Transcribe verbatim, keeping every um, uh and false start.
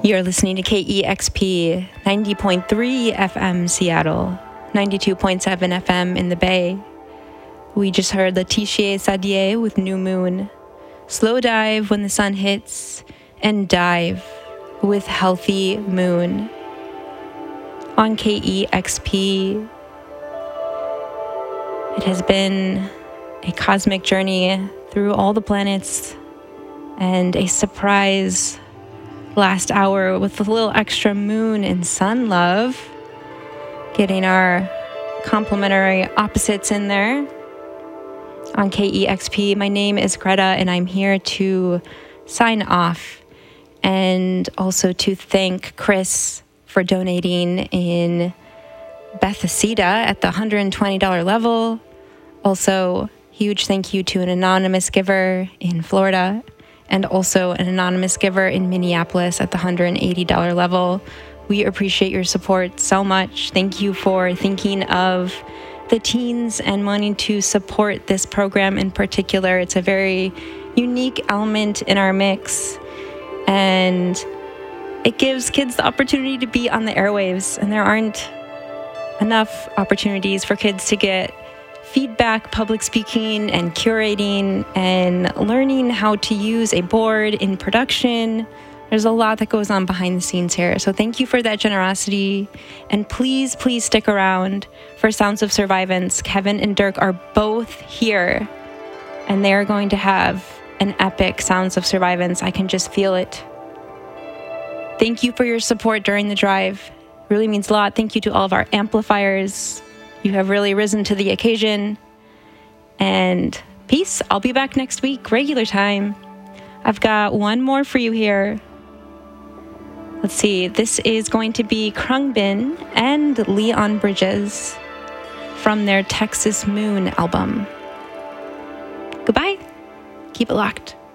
You're listening to K E X P ninety point three F M Seattle, ninety-two point seven F M in the Bay. We just heard Laetitia Sadier with New Moon, Slow Dive When the Sun Hits, and Dive with Healthy Moon on K E X P. It has been a cosmic journey through all the planets and a surprise last hour with a little extra moon and sun love, getting our complementary opposites in there on K E X P. My name is Greta, and I'm here to sign off and also to thank Chris for donating in Bethesda at the one hundred twenty dollars level. Also, huge thank you to an anonymous giver in Florida, and also an anonymous giver in Minneapolis at the one hundred eighty dollars level. We appreciate your support so much. Thank you for thinking of the teens and wanting to support this program in particular. It's a very unique element in our mix, and it gives kids the opportunity to be on the airwaves, and there aren't enough opportunities for kids to get feedback, public speaking, and curating, and learning how to use a board in production. There's a lot that goes on behind the scenes here. So thank you for that generosity. And please, please stick around for Sounds of Survivance. Kevin and Dirk are both here, and they are going to have an epic Sounds of Survivance. I can just feel it. Thank you for your support during the drive. It really means a lot. Thank you to all of our amplifiers. You have really risen to the occasion. And peace. I'll be back next week, regular time. I've got one more for you here. Let's see. This is going to be Krungbin and Leon Bridges from their Texas Moon album. Goodbye. Keep it locked.